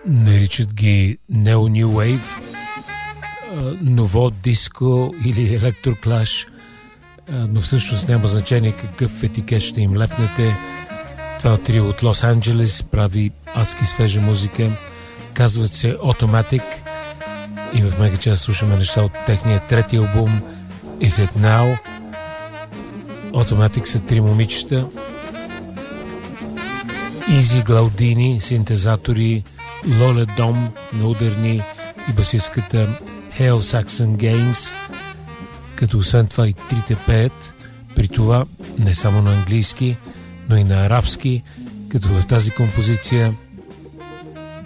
Наричат ги Neo New Wave, ново диско или електроклаш, но всъщност няма значение какъв етикет ще им лепнете. Това трио от Лос Анджелес прави адски свежа музика. Казват се Automatic и в мега част слушаме неща от техния трети албум Is It Now. Automatic са три момичета: Изи Глаудини, синтезатори, Лоле Дом на ударни и басистката Hale Saxon Gaines, като освен това и трите пеят, при това не само на английски, но и на арабски, като в тази композиция